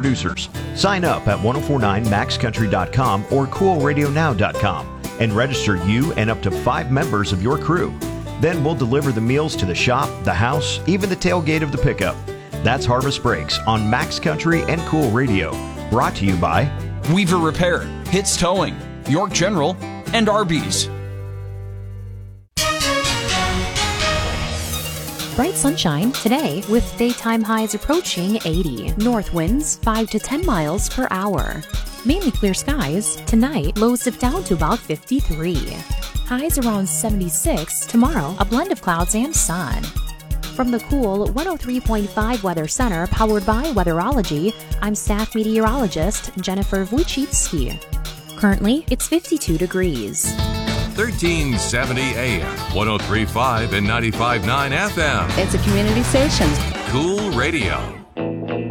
producers. Sign up at 1049maxcountry.com or coolradionow.com and register you and up to 5 members of your crew. Then we'll deliver the meals to the shop, the house, even the tailgate of the pickup. That's Harvest Breaks on Max Country and Cool Radio. Brought to you by Weaver Repair, Hits Towing, York General, and Arby's. Bright sunshine today with daytime highs approaching 80. North winds 5 to 10 miles per hour. Mainly clear skies. Tonight, lows dip down to about 53. Highs around 76. Tomorrow, a blend of clouds and sun. From the Cool 103.5 Weather Center, powered by Weatherology, I'm staff meteorologist Jennifer Wojcicki. Currently, it's 52 degrees. 1370 AM, 103.5 and 95.9 FM. It's a community station. Cool Radio.